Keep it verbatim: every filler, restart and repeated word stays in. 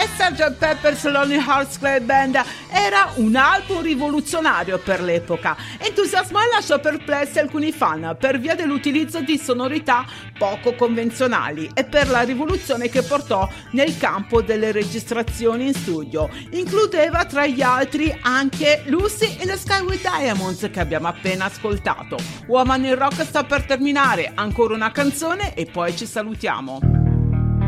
sergeant Pepper's Lonely Hearts Club Band era un album rivoluzionario per l'epoca. Entusiasmò e lasciò perplessi alcuni fan per via dell'utilizzo di sonorità poco convenzionali e per la rivoluzione che portò nel campo delle registrazioni in studio. Includeva tra gli altri anche Lucy in the Sky with Diamonds, che abbiamo appena ascoltato. Woman in Rock sta per terminare, ancora una canzone e poi ci salutiamo.